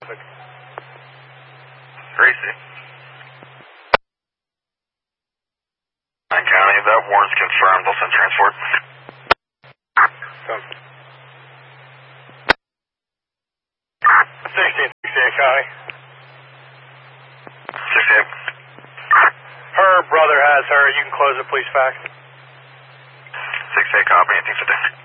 Tracy. 9 County, that warrant's confirmed. I'll send transport. 16 County. 68. Her brother has her. You can close it, please, fax. 68 copy, 1850.